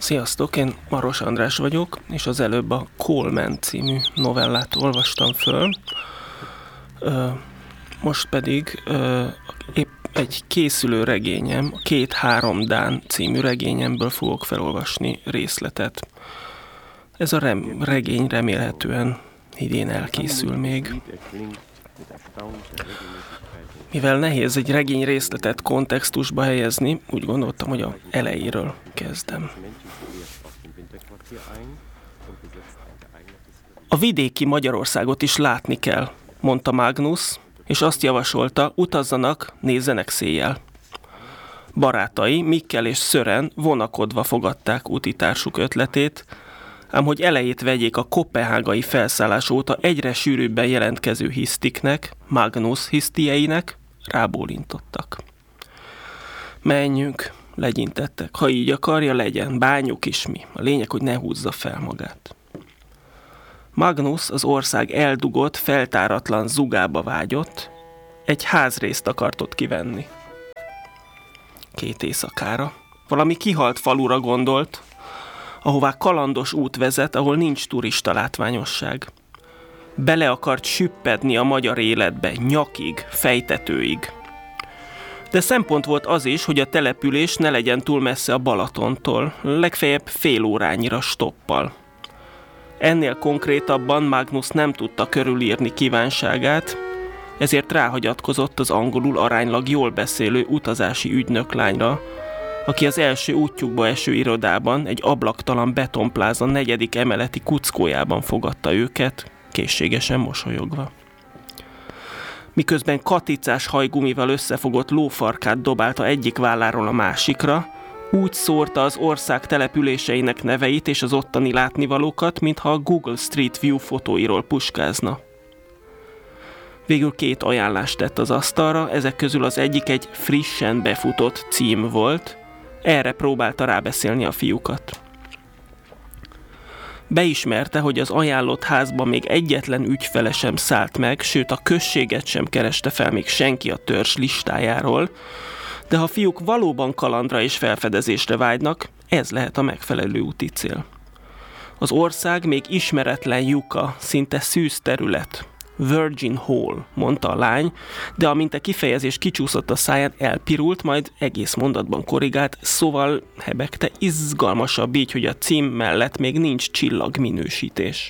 Sziasztok, én Maros András vagyok, és az előbb a Coleman című novellát olvastam föl. Most pedig épp egy készülő regényem, a 2-3 Dán című regényemből fogok felolvasni részletet. Ez a regény remélhetően idén elkészül még. Mivel nehéz egy regény részletet kontextusba helyezni, úgy gondoltam, hogy a elejéről kezdem. A vidéki Magyarországot is látni kell, mondta Magnus, és azt javasolta, utazzanak, nézzenek széjjel. Barátai, Mikkel és Sören vonakodva fogadták útitársuk ötletét, ám hogy elejét vegyék a koppenhágai felszállás óta egyre sűrűbben jelentkező hisztiknek, Magnus hisztieinek, rábólintottak. Menjünk, legyintettek, ha így akarja, legyen, bánjuk is mi, a lényeg, hogy ne húzza fel magát. Magnus az ország eldugott, feltáratlan zugába vágyott, egy házrészt akartott kivenni. 2 éjszakára. Valami kihalt falura gondolt, ahová kalandos út vezet, ahol nincs turista látványosság. Bele akart süppedni a magyar életbe, nyakig, fejtetőig. De szempont volt az is, hogy a település ne legyen túl messze a Balatontól, legfeljebb fél órányira stoppal. Ennél konkrétabban Magnus nem tudta körülírni kívánságát, ezért ráhagyatkozott az angolul aránylag jól beszélő utazási ügynöklányra, aki az első útjukba eső irodában, egy ablaktalan betonpláza 4. emeleti kuckójában fogadta őket, készségesen mosolyogva. Miközben katicás hajgumival összefogott lófarkát dobálta egyik válláról a másikra, úgy szórta az ország településeinek neveit és az ottani látnivalókat, mintha a Google Street View fotóiról puskázna. Végül 2 ajánlást tett az asztalra, ezek közül az egyik egy frissen befutott cím volt, erre próbálta rábeszélni a fiúkat. Beismerte, hogy az ajánlott házban még egyetlen ügyfele sem szállt meg, sőt a községet sem kereste fel még senki a törzs listájáról, de ha a fiúk valóban kalandra és felfedezésre vágynak, ez lehet a megfelelő úti cél. Az ország még ismeretlen lyuka, szinte szűz terület. Virgin Hall, mondta a lány, de amint a kifejezés kicsúszott a száján, elpirult, majd egész mondatban korrigált, szóval hebegte izgalmasabb így, hogy a cím mellett még nincs csillagminősítés.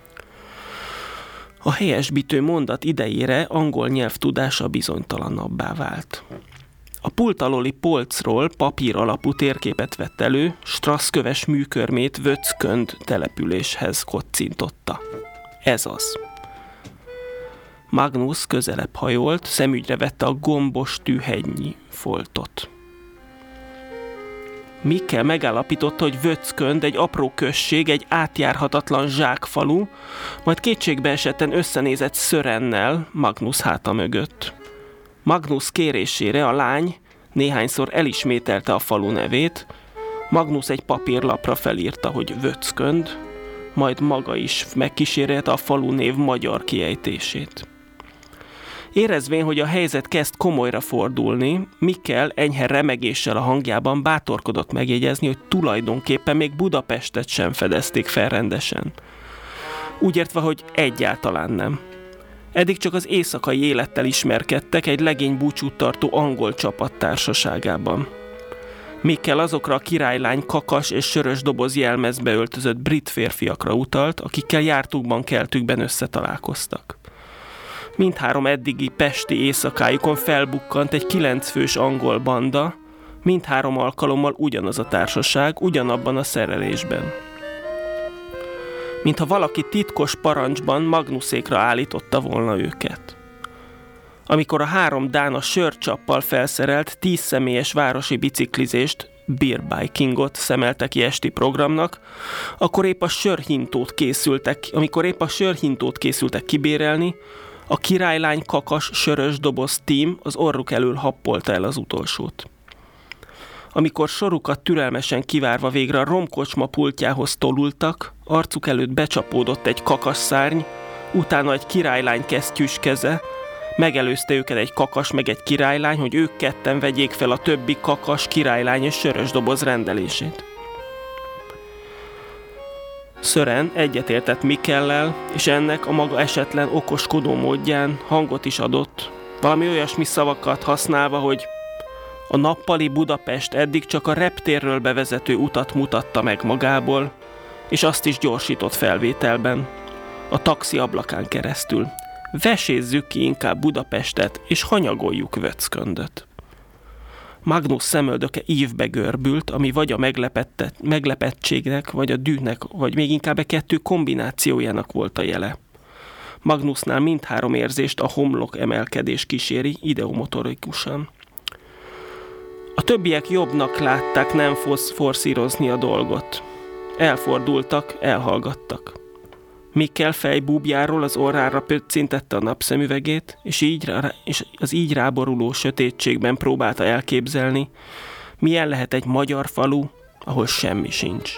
A helyesbítő mondat idejére angol nyelvtudása bizonytalanabbá vált. A pult alóli polcról papír alapú térképet vett elő, strasszköves műkörmét Vöckönd településhez kocintotta. Ez az. Magnus közelebb hajolt, szemügyre vette a gombos tűhegynyi foltot. Mikkel megállapította, hogy Vöckönd egy apró község, egy átjárhatatlan zsákfalu, majd kétségbeesetten összenézett Sörennel Magnus háta mögött. Magnus kérésére a lány néhányszor elismételte a falu nevét, Magnus egy papírlapra felírta, hogy Vöckönd, majd maga is megkísérelte a falu név magyar kiejtését. Érezvén, hogy a helyzet kezd komolyra fordulni, Mikkel enyhe remegéssel a hangjában bátorkodott megjegyezni, hogy tulajdonképpen még Budapestet sem fedezték fel rendesen. Úgy értve, hogy egyáltalán nem. Eddig csak az éjszakai élettel ismerkedtek egy legény búcsút tartó angol csapat társaságában. Mikkel azokra a királylány kakas és sörös doboz jelmezbe öltözött brit férfiakra utalt, akikkel jártukban keltükben összetalálkoztak. Mindhárom eddigi pesti éjszakájukon felbukkant egy 9 fős angol banda, mindhárom alkalommal ugyanaz a társaság, ugyanabban a szerelésben. Mintha valaki titkos parancsban Magnusékra állította volna őket. Amikor a 3 dán a sörcsappal felszerelt 10 személyes városi biciklizést, beer bikingot szemelte ki esti programnak, amikor épp a sörhintót készültek kibérelni, a királylány kakas sörös doboz tím az orruk elől happolta el az utolsót. Amikor sorukat türelmesen kivárva végre a romkocsma pultjához tolultak, arcuk előtt becsapódott egy kakasszárny, utána egy királylány kesztyűs keze, megelőzte őket egy kakas meg egy királylány, hogy ők ketten vegyék fel a többi kakas, királylány és sörös doboz rendelését. Sören egyetértett Mikkellel, és ennek a maga esetlen okoskodó módján hangot is adott, valami olyasmi szavakat használva, hogy a nappali Budapest eddig csak a reptérről bevezető utat mutatta meg magából, és azt is gyorsított felvételben, a taxi ablakán keresztül. Vesézzük ki inkább Budapestet, és hanyagoljuk Vöcköndöt. Magnus szemöldöke ívbe görbült, ami vagy a meglepettségnek, vagy a dühnek, vagy még inkább a kettő kombinációjának volt a jele. Magnusnál mindhárom érzést a homlok emelkedés kíséri ideomotorikusan. A többiek jobbnak látták nem forszírozni a dolgot. Elfordultak, elhallgattak. Mikkel fejbúbjáról az orrára pöccintette a napszemüvegét, és az így ráboruló sötétségben próbálta elképzelni, milyen lehet egy magyar falu, ahol semmi sincs.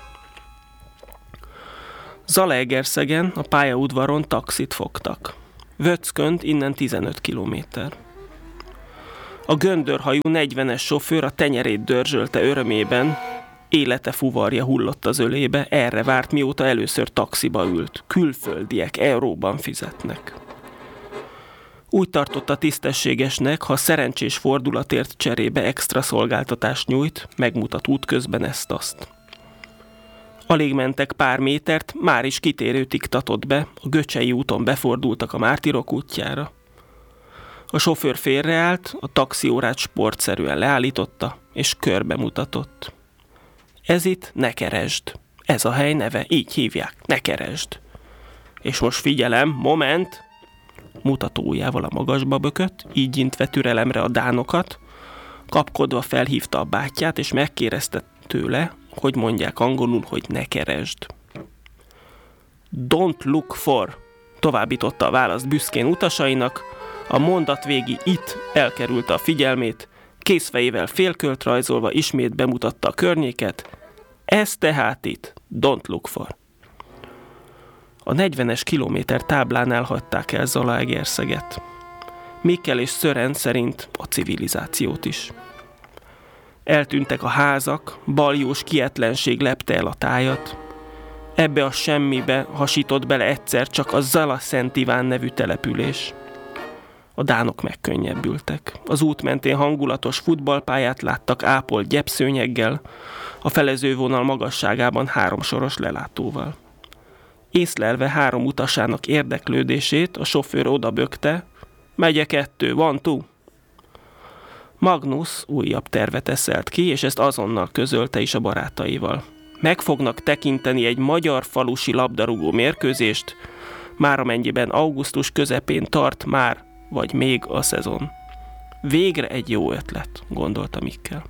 Zalaegerszegen, a pályaudvaron taxit fogtak. Vöckönt innen 15 kilométer. A göndörhajú 40-es sofőr a tenyerét dörzsölte örömében, élete fuvarja hullott az ölébe, erre várt, mióta először taxiba ült. Külföldiek euróban fizetnek. Úgy tartotta tisztességesnek, ha szerencsés fordulatért cserébe extra szolgáltatást nyújt, megmutat útközben ezt-azt. Alig mentek pár métert, már is kitérőt iktatott be, a Göcsei úton befordultak a Mártirok útjára. A sofőr félreállt, a taxiórát sportszerűen leállította, és körbe mutatott. Ez itt Nekeresd. Ez a hely neve, így hívják, Nekeresd. És most figyelem, moment! Mutatójával a magasba bökött, így intve türelemre a dánokat, kapkodva felhívta a bátyját, és megkérdezte tőle, hogy mondják angolul, hogy ne keresd. Don't look for, továbbította a választ büszkén utasainak, a mondat végi itt elkerülte a figyelmét, kézfejével félkört rajzolva ismét bemutatta a környéket, ez tehát itt, don't look for. A 40-es kilométer táblánál hagyták el Zalaegerszeget. Mikkel és Sören szerint a civilizációt is. Eltűntek a házak, baljós kietlenség lepte el a tájat. Ebbe a semmibe hasított bele egyszer csak a Zala Szent Iván nevű település. A dánok megkönnyebbültek. Az út mentén hangulatos futballpályát láttak ápolt gyepszőnyeggel, a felezővonal magasságában 3 soros lelátóval. Észlelve 3 utasának érdeklődését, a sofőr odabökte, megye 2, van tú. Magnus újabb tervet eszelt ki, és ezt azonnal közölte is a barátaival. Meg fognak tekinteni egy magyar falusi labdarúgó mérkőzést, már amennyiben augusztus közepén tart már, vagy még a szezon. Végre egy jó ötlet, gondolta Mikkel.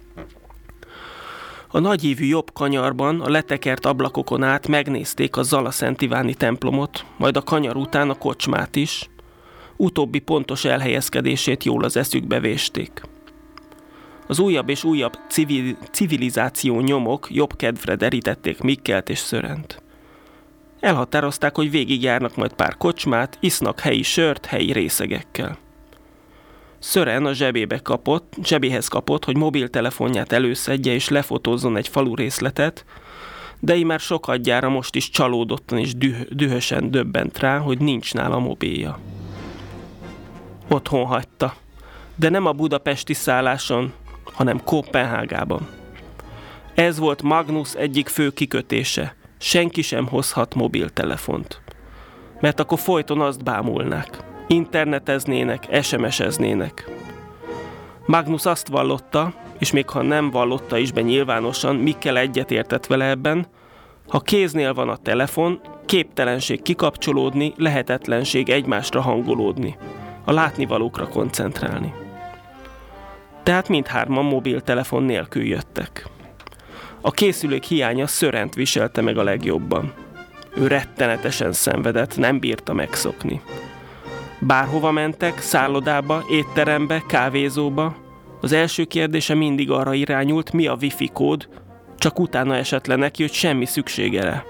A nagyívű jobb kanyarban, a letekert ablakokon át megnézték a Zala Szent Iváni templomot, majd a kanyar után a kocsmát is. Utóbbi pontos elhelyezkedését jól az eszükbe vésték. Az újabb és újabb civilizáció nyomok jobb kedvre derítették Mikkelt és Sörent. Elhatározták, hogy végigjárnak majd pár kocsmát, isznak helyi sört helyi részegekkel. Sören a zsebéhez kapott, hogy mobiltelefonját előszedje és lefotózzon egy falu részletet, de így már sokadjára most is csalódottan és dühösen döbbent rá, hogy nincs nála mobilja. Otthon hagyta, de nem a budapesti szálláson, hanem Koppenhágában. Ez volt Magnus egyik fő kikötése. Senki sem hozhat mobiltelefont. Mert akkor folyton azt bámulnák. Interneteznének, SMS-eznének. Magnus azt vallotta, és még ha nem vallotta is be nyilvánosan, Mikkel egyetértett vele ebben, ha kéznél van a telefon, képtelenség kikapcsolódni, lehetetlenség egymásra hangolódni, a látnivalókra koncentrálni. Tehát mindhárman mobiltelefon nélkül jöttek. A készülék hiánya Sörent viselte meg a legjobban. Ő rettenetesen szenvedett, nem bírta megszokni. Bárhova mentek, szállodába, étterembe, kávézóba, az első kérdése mindig arra irányult, mi a wifi kód, csak utána esett le neki, hogy semmi szüksége rá.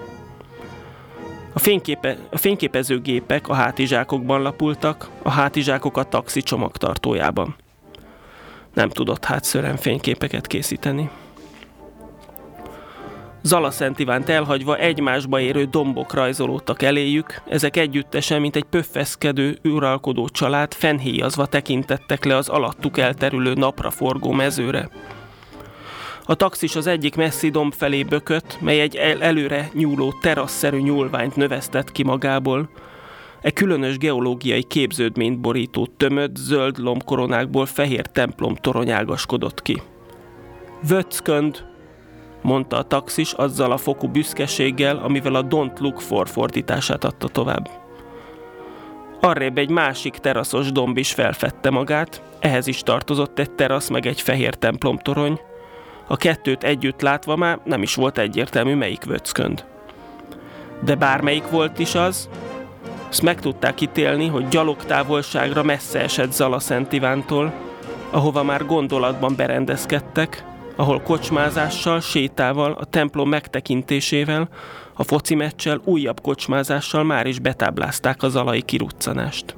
A fényképezőgépek a hátizsákokban lapultak, a hátizsákok a taxi csomagtartójában. Nem tudott Sören fényképeket készíteni. Zalaszent Ivánt elhagyva egymásba érő dombok rajzolódtak eléjük, ezek együttesen, mint egy pöffeszkedő, uralkodó család fennhéjazva tekintettek le az alattuk elterülő napraforgó mezőre. A taxis az egyik messzi domb felé bökött, mely egy előre nyúló terasszerű nyúlványt növesztett ki magából. Egy különös geológiai képződményt borító tömött, zöld lombkoronákból fehér templom torony ágaskodott ki. Vöckönd, mondta a taxis azzal a fokú büszkeséggel, amivel a Don't Look For fordítását adta tovább. Arrébb egy másik teraszos domb is felfedte magát, ehhez is tartozott egy terasz meg egy fehér templomtorony. A kettőt együtt látva már nem is volt egyértelmű, melyik Vöckönd. De bármelyik volt is az, azt meg tudták ítélni, hogy gyalogtávolságra messze esett Zalaszent Ivántól, ahova már gondolatban berendezkedtek, ahol kocsmázással, sétával, a templom megtekintésével, a foci meccsel, újabb kocsmázással már is betáblázták a zalai kiruccanást.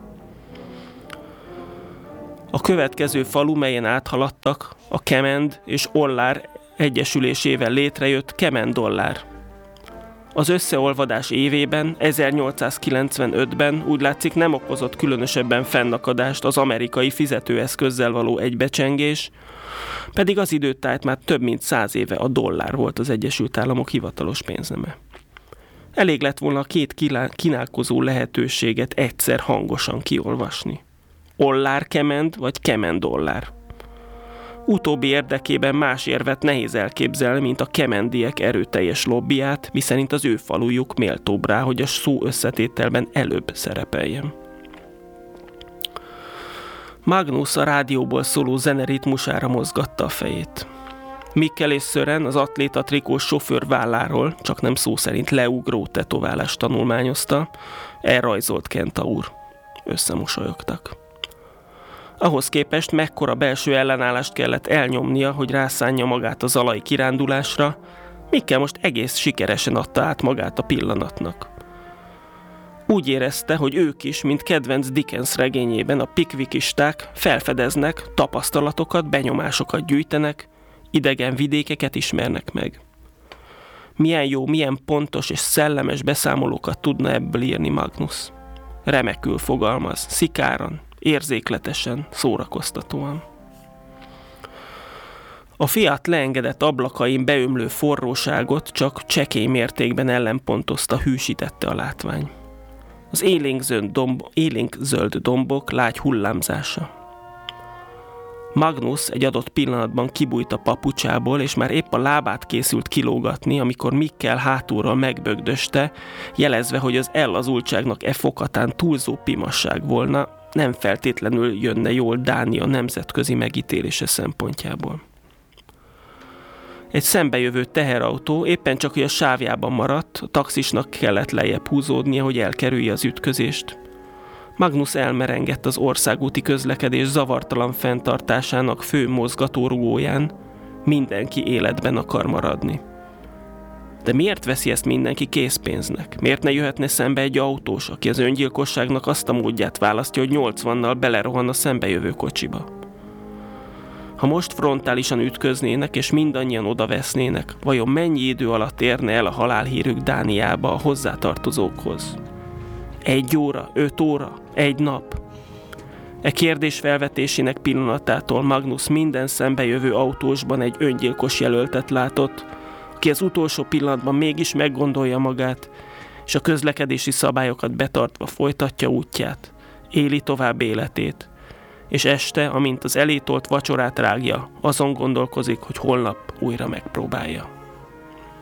A következő falu, melyen áthaladtak, a Kemend és Ollár egyesülésével létrejött Kemend-Ollár. Az összeolvadás évében, 1895-ben úgy látszik nem okozott különösebben fennakadást az amerikai fizetőeszközzel való egybecsengés, pedig az időtájt már több mint 100 éve a dollár volt az Egyesült Államok hivatalos pénzneme. Elég lett volna a két kínálkozó lehetőséget egyszer hangosan kiolvasni. Ollár-Kemend vagy Kemend-Ollár. Utóbbi érdekében más érvet nehéz elképzelni, mint a kemendiek erőteljes lobbyát, miszerint az ő falujuk méltóbb rá, hogy a szó összetételben előbb szerepeljen. Magnus a rádióból szóló zene ritmusára mozgatta a fejét. Mikkel és Sören az atléta trikós sofőr válláról, csak nem szó szerint leugró tetoválást tanulmányozta, elrajzolt Kentaur. Összemosolyogtak. Ahhoz képest mekkora belső ellenállást kellett elnyomnia, hogy rászánja magát a zalai kirándulásra, Mikkel most egész sikeresen adta át magát a pillanatnak. Úgy érezte, hogy ők is, mint kedvenc Dickens regényében a pikvikisták felfedeznek, tapasztalatokat, benyomásokat gyűjtenek, idegen vidékeket ismernek meg. Milyen jó, milyen pontos és szellemes beszámolókat tudna ebből írni Magnus. Remekül fogalmaz, szikáran, érzékletesen, szórakoztatóan. A Fiat leengedett ablakain beömlő forróságot csak csekély mértékben ellenpontozta, hűsítette a látvány. Az élénk zöld dombok lágy hullámzása. Magnus egy adott pillanatban kibújt a papucsából, és már épp a lábát készült kilógatni, amikor Mikkel hátulról megbögdöste, jelezve, hogy az ellazultságnak e fokatán túlzó pimasság volna, nem feltétlenül jönne jól Dánia nemzetközi megítélése szempontjából. Egy szembejövő teherautó éppen csak, hogy a sávjában maradt, a taxisnak kellett lejjebb húzódnia, hogy elkerülje az ütközést. Magnus elmerengett az országúti közlekedés zavartalan fenntartásának fő mozgatórugóján, mindenki életben akar maradni. De miért veszi ezt mindenki készpénznek? Miért ne jöhetne szembe egy autós, aki az öngyilkosságnak azt a módját választja, hogy 80-nal belerohan a szembejövő kocsiba? Ha most frontálisan ütköznének, és mindannyian odavesznének, vajon mennyi idő alatt érne el a halálhírük Dániába a hozzátartozókhoz? 1 óra, 5 óra, 1 nap? E kérdés felvetésének pillanatától Magnus minden szembejövő autósban egy öngyilkos jelöltet látott, aki az utolsó pillanatban mégis meggondolja magát, és a közlekedési szabályokat betartva folytatja útját, éli tovább életét, és este, amint az elétolt vacsorát rágja, azon gondolkozik, hogy holnap újra megpróbálja.